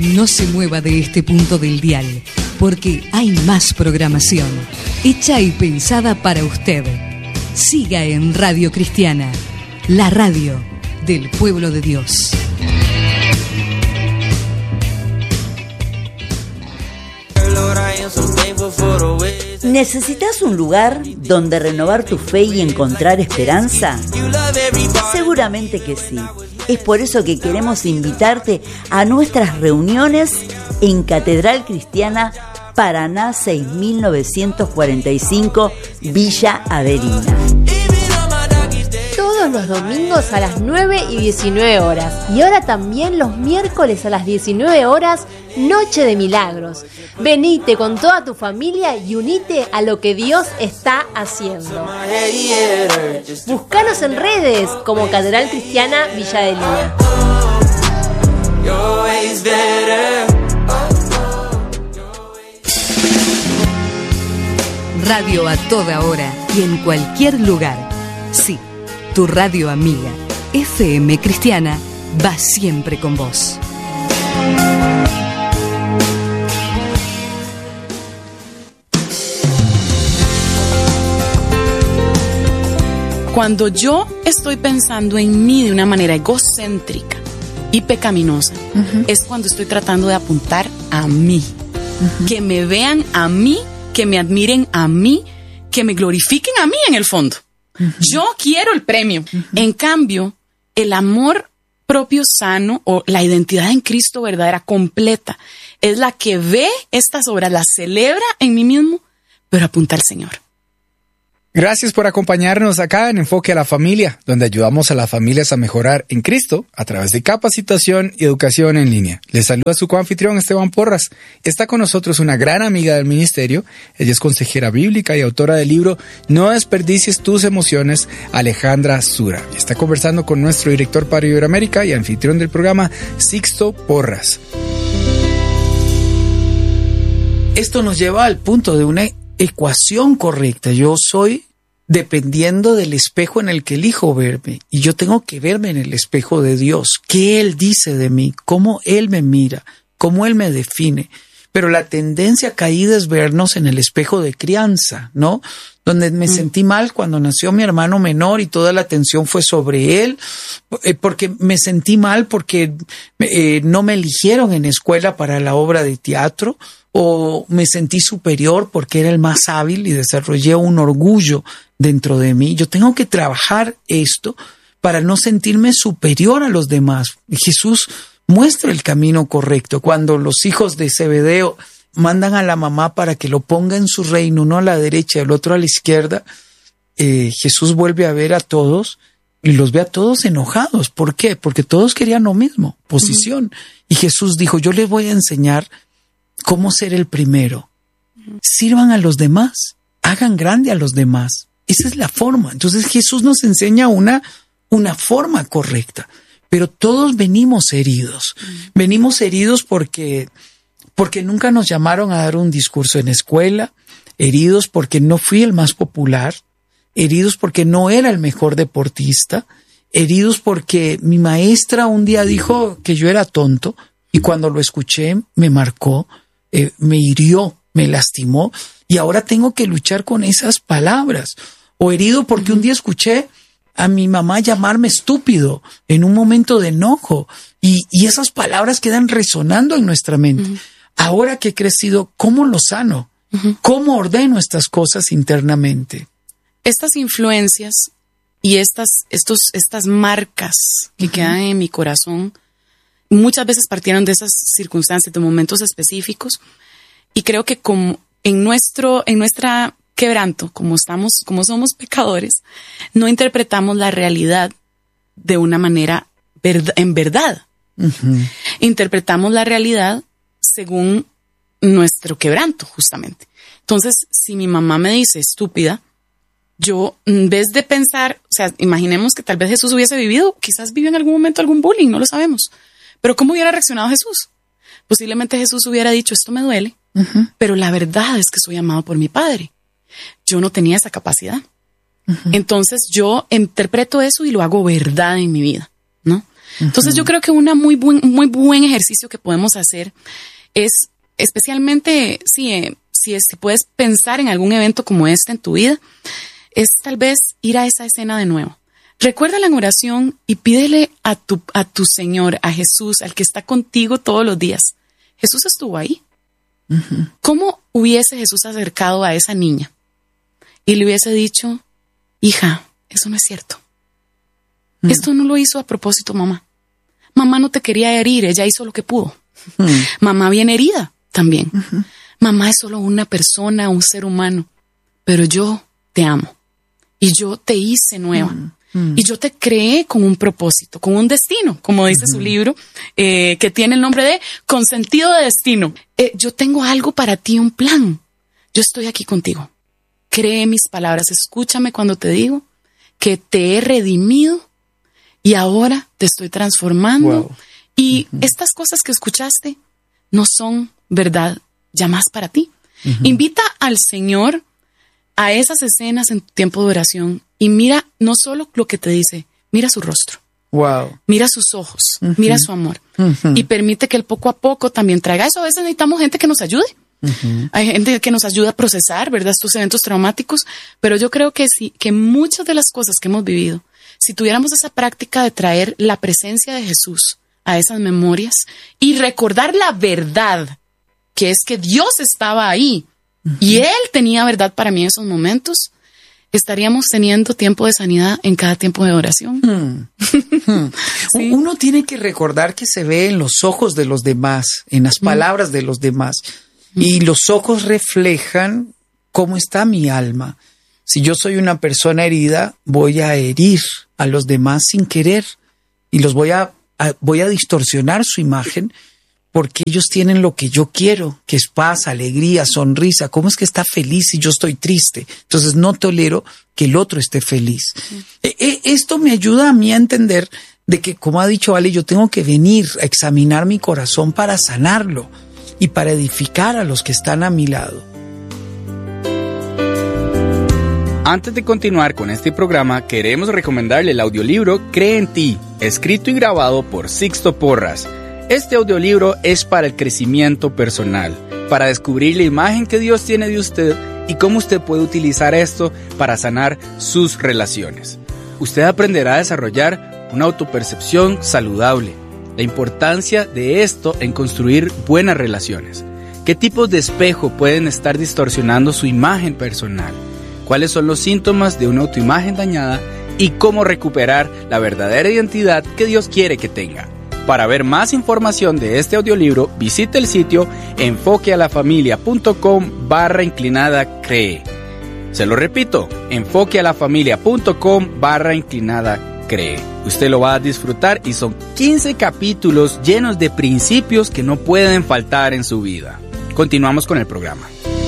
No se mueva de este punto del dial, porque hay más programación, hecha y pensada para usted. Siga en Radio Cristiana, la radio del pueblo de Dios. ¿Necesitas un lugar donde renovar tu fe y encontrar esperanza? Seguramente que sí. Es por eso que queremos invitarte a nuestras reuniones en Catedral Cristiana Paraná 6945, Villa Averina. Todos los domingos a las 9 y 19 horas. Y ahora también los miércoles a las 19 horas, Noche de Milagros. Venite con toda tu familia y unite a lo que Dios está haciendo. Búscanos en redes como Catedral Cristiana Villa Adelina. Radio a toda hora y en cualquier lugar. Sí, tu radio amiga, FM Cristiana, va siempre con vos. Cuando yo estoy pensando en mí de una manera egocéntrica y pecaminosa, es cuando estoy tratando de apuntar a mí. Que me vean a mí, que me admiren a mí, que me glorifiquen a mí en el fondo. Yo quiero el premio. En cambio, el amor propio sano o la identidad en Cristo verdadera, completa, es la que ve estas obras, las celebra en mí mismo, pero apunta al Señor. Gracias por acompañarnos acá en Enfoque a la Familia, donde ayudamos a las familias a mejorar en Cristo a través de capacitación y educación en línea. Les saluda su coanfitrión Esteban Porras. Está con nosotros una gran amiga del ministerio. Ella es consejera bíblica y autora del libro No desperdicies tus emociones, Alejandra Sura. Y está conversando con nuestro director para Iberoamérica y anfitrión del programa, Sixto Porras. Esto nos lleva al punto de una ecuación correcta. Yo soy dependiendo del espejo en el que elijo verme, y yo tengo que verme en el espejo de Dios. ¿Qué Él dice de mí? ¿Cómo Él me mira? ¿Cómo Él me define? Pero la tendencia caída es vernos en el espejo de crianza, ¿no? Donde me sentí mal cuando nació mi hermano menor y toda la atención fue sobre él, porque me sentí mal porque no me eligieron en escuela para la obra de teatro, o me sentí superior porque era el más hábil y desarrollé un orgullo dentro de mí. Yo tengo que trabajar esto para no sentirme superior a los demás. Jesús muestra el camino correcto. Cuando los hijos de Zebedeo mandan a la mamá para que lo ponga en su reino, uno a la derecha y el otro a la izquierda, Jesús vuelve a ver a todos y los ve a todos enojados. ¿Por qué? Porque todos querían lo mismo, posición. Y Jesús dijo, yo les voy a enseñar cómo ser el primero. Sirvan a los demás, hagan grande a los demás. Esa es la forma. Entonces Jesús nos enseña una forma correcta. Pero todos venimos heridos. Venimos heridos porque nunca nos llamaron a dar un discurso en escuela, heridos porque no fui el más popular, heridos porque no era el mejor deportista, heridos porque mi maestra un día dijo que yo era tonto y cuando lo escuché me marcó, me hirió, me lastimó y ahora tengo que luchar con esas palabras. O herido porque un día escuché a mi mamá llamarme estúpido en un momento de enojo y esas palabras quedan resonando en nuestra mente. Ahora que he crecido, ¿cómo lo sano? ¿Cómo ordeno estas cosas internamente? Estas influencias y estas marcas que quedan en mi corazón muchas veces partieron de esas circunstancias, de momentos específicos, y creo que como en nuestra quebranto, como somos pecadores, no interpretamos la realidad de una manera en verdad. Interpretamos la realidad según nuestro quebranto, justamente. Entonces, si mi mamá me dice estúpida, yo, en vez de pensar, o sea, imaginemos que tal vez Jesús hubiese vivido, quizás vivió en algún momento algún bullying, no lo sabemos. Pero ¿cómo hubiera reaccionado Jesús? Posiblemente Jesús hubiera dicho, esto me duele, pero la verdad es que soy amado por mi Padre. Yo no tenía esa capacidad. Entonces yo interpreto eso y lo hago verdad en mi vida, ¿no? Entonces yo creo que un muy buen ejercicio que podemos hacer es, especialmente si puedes pensar en algún evento como este en tu vida, es tal vez ir a esa escena de nuevo. Recuérdala en oración y pídele a tu Señor, a Jesús, al que está contigo todos los días. Jesús estuvo ahí. Uh-huh. ¿Cómo hubiese Jesús acercado a esa niña y le hubiese dicho, hija, eso no es cierto? Esto no lo hizo a propósito, mamá. Mamá no te quería herir, ella hizo lo que pudo. Mamá viene herida también. Mamá es solo una persona, un ser humano, pero yo te amo y yo te hice nueva. Y yo te creé con un propósito, con un destino, como dice su libro, que tiene el nombre de Con sentido de destino. Yo tengo algo para ti, un plan. Yo estoy aquí contigo. Cree mis palabras, escúchame cuando te digo que te he redimido y ahora te estoy transformando. Wow. Y estas cosas que escuchaste no son verdad ya más para ti. Invita al Señor a esas escenas en tu tiempo de oración y mira no solo lo que te dice, mira su rostro. Wow. Mira sus ojos, mira su amor. Y permite que él poco a poco también traiga eso. A veces necesitamos gente que nos ayude. Hay gente que nos ayuda a procesar, ¿verdad?, estos eventos traumáticos, pero yo creo que sí, que muchas de las cosas que hemos vivido, si tuviéramos esa práctica de traer la presencia de Jesús a esas memorias y recordar la verdad, que es que Dios estaba ahí y Él tenía verdad para mí en esos momentos, estaríamos teniendo tiempo de sanidad en cada tiempo de oración. Sí. Uno tiene que recordar que se ve en los ojos de los demás, en las palabras de los demás. Y los ojos reflejan cómo está mi alma. Si yo soy una persona herida, voy a herir a los demás sin querer y los voy a distorsionar su imagen porque ellos tienen lo que yo quiero, que es paz, alegría, sonrisa. ¿Cómo es que está feliz si yo estoy triste? Entonces no tolero que el otro esté feliz. Esto me ayuda a mí a entender de que, como ha dicho Ale, yo tengo que venir a examinar mi corazón para sanarlo y para edificar a los que están a mi lado. Antes de continuar con este programa, queremos recomendarle el audiolibro Cree en ti, escrito y grabado por Sixto Porras. Este audiolibro es para el crecimiento personal, para descubrir la imagen que Dios tiene de usted y cómo usted puede utilizar esto para sanar sus relaciones. Usted aprenderá a desarrollar una autopercepción saludable, la importancia de esto en construir buenas relaciones, qué tipos de espejo pueden estar distorsionando su imagen personal, cuáles son los síntomas de una autoimagen dañada y cómo recuperar la verdadera identidad que Dios quiere que tenga. Para ver más información de este audiolibro, visite el sitio enfoquealafamilia.com/cree. Se lo repito, enfoquealafamilia.com/cree. Usted lo va a disfrutar y son 15 capítulos llenos de principios que no pueden faltar en su vida. Continuamos con el programa.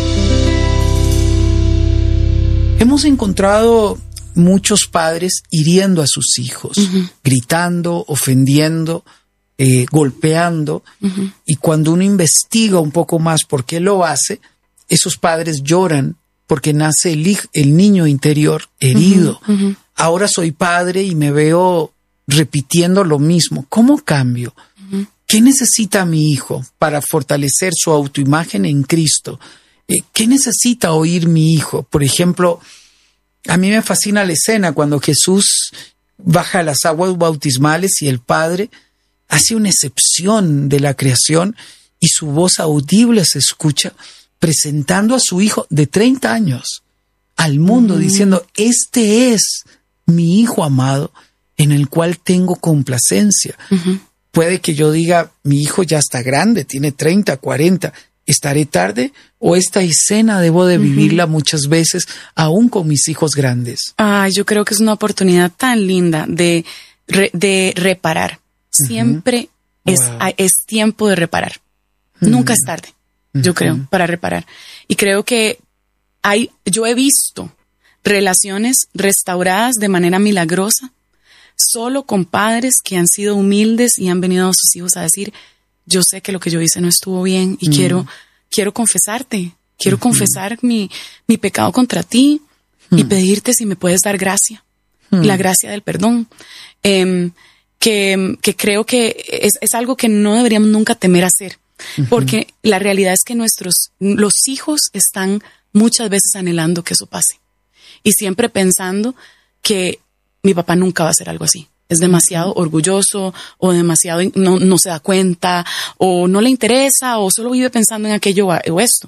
Hemos encontrado muchos padres hiriendo a sus hijos, gritando, ofendiendo, golpeando, y cuando uno investiga un poco más por qué lo hace, esos padres lloran porque nace el niño interior herido. Ahora soy padre y me veo repitiendo lo mismo. ¿Cómo cambio? ¿Qué necesita mi hijo para fortalecer su autoimagen en Cristo? ¿Qué necesita oír mi hijo? Por ejemplo, a mí me fascina la escena cuando Jesús baja las aguas bautismales y el Padre hace una excepción de la creación y su voz audible se escucha presentando a su hijo de 30 años al mundo, diciendo, este es mi hijo amado en el cual tengo complacencia. Puede que yo diga, mi hijo ya está grande, tiene 30, 40, ¿estaré tarde? ¿O esta escena debo de vivirla muchas veces aún con mis hijos grandes? Yo creo que es una oportunidad tan linda de reparar. Siempre es tiempo de reparar. Nunca es tarde, yo creo, para reparar. Y creo que yo he visto relaciones restauradas de manera milagrosa solo con padres que han sido humildes y han venido a sus hijos a decir, yo sé que lo que yo hice no estuvo bien y quiero confesarte, quiero confesar mi pecado contra ti y pedirte si me puedes dar gracia, la gracia del perdón. que creo que es algo que no deberíamos nunca temer hacer, porque la realidad es que los hijos están muchas veces anhelando que eso pase y siempre pensando que mi papá nunca va a hacer algo así. Es demasiado orgulloso o demasiado no se da cuenta o no le interesa o solo vive pensando en aquello o esto.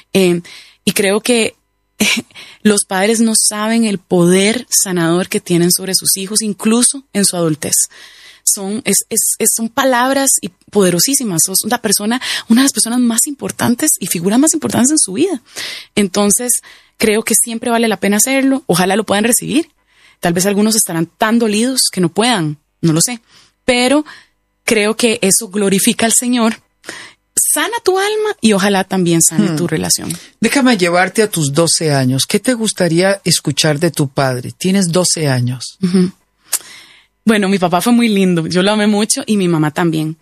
Y creo que los padres no saben el poder sanador que tienen sobre sus hijos, incluso en su adultez. Son palabras poderosísimas. Sos una de las personas más importantes y figuras más importantes en su vida. Entonces, creo que siempre vale la pena hacerlo. Ojalá lo puedan recibir. Tal vez algunos estarán tan dolidos que no puedan, no lo sé. Pero creo que eso glorifica al Señor, sana tu alma y ojalá también sane tu relación. Déjame llevarte a tus 12 años. ¿Qué te gustaría escuchar de tu padre? Tienes 12 años. Bueno, mi papá fue muy lindo. Yo lo amé mucho y mi mamá también.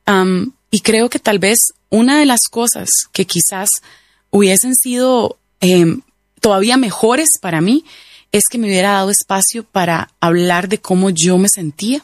Y creo que tal vez una de las cosas que quizás hubiesen sido todavía mejores para mí es que me hubiera dado espacio para hablar de cómo yo me sentía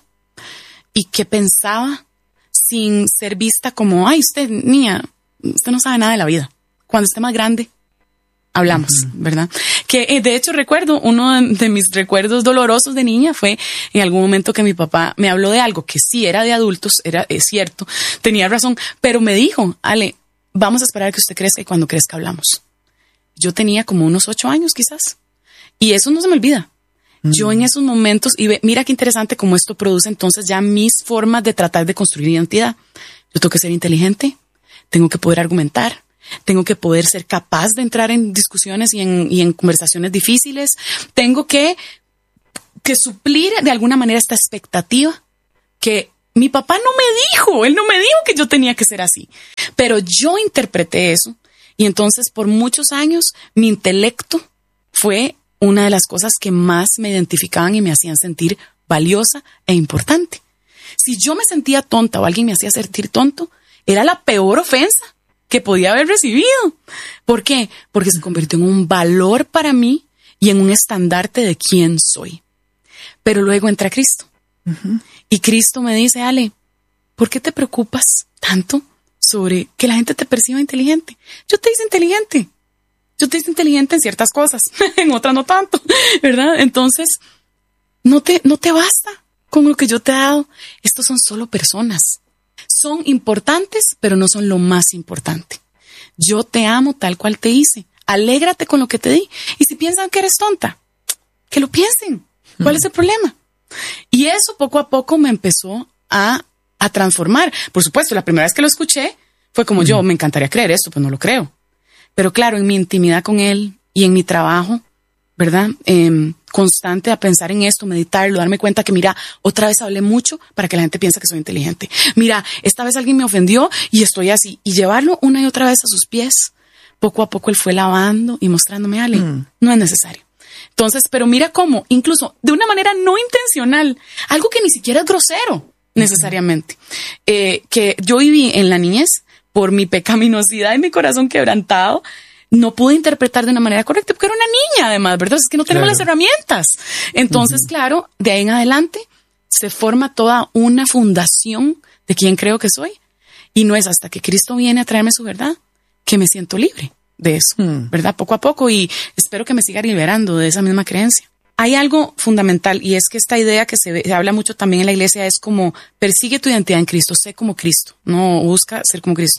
y qué pensaba sin ser vista como, ay, usted, niña, usted no sabe nada de la vida. Cuando esté más grande, hablamos, ¿verdad? Que de hecho recuerdo, uno de mis recuerdos dolorosos de niña fue en algún momento que mi papá me habló de algo que sí era de adultos, es cierto, tenía razón, pero me dijo, Ale, vamos a esperar a que usted crezca y cuando crezca hablamos. Yo tenía como unos 8 años quizás. Y eso no se me olvida. Yo en esos momentos, y mira qué interesante cómo esto produce entonces ya mis formas de tratar de construir identidad. Yo tengo que ser inteligente, tengo que poder argumentar, tengo que poder ser capaz de entrar en discusiones y en conversaciones difíciles. Tengo que suplir de alguna manera esta expectativa que mi papá no me dijo. Él no me dijo que yo tenía que ser así. Pero yo interpreté eso. Y entonces por muchos años mi intelecto fue una de las cosas que más me identificaban y me hacían sentir valiosa e importante. Si yo me sentía tonta o alguien me hacía sentir tonto, era la peor ofensa que podía haber recibido. ¿Por qué? Porque se convirtió en un valor para mí y en un estandarte de quién soy. Pero luego entra Cristo. Y Cristo me dice, Ale, ¿por qué te preocupas tanto sobre que la gente te perciba inteligente? Yo te hice inteligente. Yo te hice inteligente en ciertas cosas, en otras no tanto, ¿verdad? Entonces, no te basta con lo que yo te he dado. Estos son solo personas. Son importantes, pero no son lo más importante. Yo te amo tal cual te hice. Alégrate con lo que te di. Y si piensan que eres tonta, que lo piensen. ¿Cuál es el problema? Y eso poco a poco me empezó a transformar. Por supuesto, la primera vez que lo escuché fue como yo, me encantaría creer esto, pues no lo creo. Pero claro, en mi intimidad con él y en mi trabajo, ¿verdad? Constante a pensar en esto, meditarlo, darme cuenta que mira, otra vez hablé mucho para que la gente piense que soy inteligente. Mira, esta vez alguien me ofendió y estoy así. Y llevarlo una y otra vez a sus pies. Poco a poco él fue lavando y mostrándome, Ale, no es necesario. Entonces, pero mira cómo, incluso de una manera no intencional, algo que ni siquiera es grosero necesariamente, que yo viví en la niñez, por mi pecaminosidad y mi corazón quebrantado, no pude interpretar de una manera correcta, porque era una niña además, ¿verdad? Es que no tenemos las herramientas. Entonces, claro, de ahí en adelante se forma toda una fundación de quién creo que soy. Y no es hasta que Cristo viene a traerme su verdad que me siento libre de eso, ¿verdad? Poco a poco, y espero que me siga liberando de esa misma creencia. Hay algo fundamental y es que esta idea que se habla mucho también en la iglesia es como persigue tu identidad en Cristo, sé como Cristo, no busca ser como Cristo.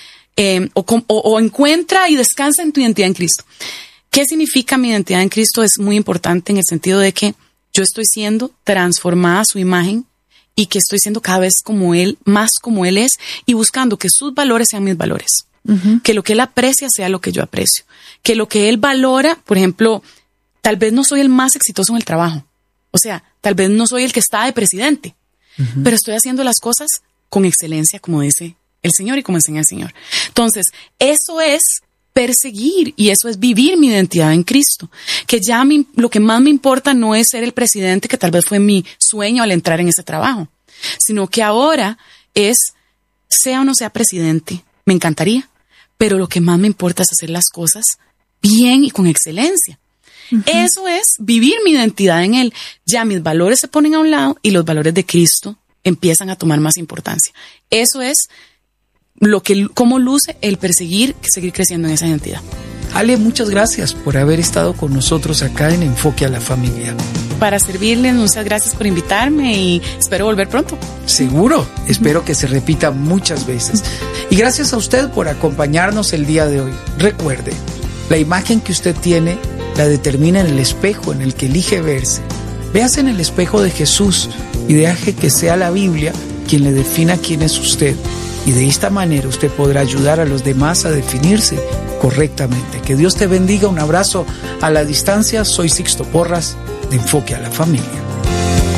O encuentra y descansa en tu identidad en Cristo. ¿Qué significa mi identidad en Cristo? Es muy importante en el sentido de que yo estoy siendo transformada a su imagen y que estoy siendo cada vez como Él, más como Él es, y buscando que sus valores sean mis valores. Que lo que Él aprecia sea lo que yo aprecio. Que lo que Él valora, por ejemplo, tal vez no soy el más exitoso en el trabajo. O sea, tal vez no soy el que está de presidente, pero estoy haciendo las cosas con excelencia, como dice el Señor y como enseña el Señor. Entonces, eso es perseguir y eso es vivir mi identidad en Cristo. Que ya lo que más me importa no es ser el presidente, que tal vez fue mi sueño al entrar en ese trabajo, sino que ahora es, sea o no sea presidente, me encantaría, pero lo que más me importa es hacer las cosas bien y con excelencia. Eso es vivir mi identidad en Él. Ya mis valores se ponen a un lado y los valores de Cristo empiezan a tomar más importancia. Eso es cómo luce el seguir creciendo en esa identidad. Ale, muchas gracias por haber estado con nosotros acá en Enfoque a la Familia. Para servirles, muchas gracias por invitarme y espero volver pronto. Seguro, espero que se repita muchas veces. Y gracias a usted por acompañarnos el día de hoy. Recuerde, la imagen que usted tiene la determina en el espejo en el que elige verse. Véase en el espejo de Jesús y deje que sea la Biblia quien le defina quién es usted. Y de esta manera usted podrá ayudar a los demás a definirse correctamente. Que Dios te bendiga. Un abrazo a la distancia. Soy Sixto Porras de Enfoque a la Familia.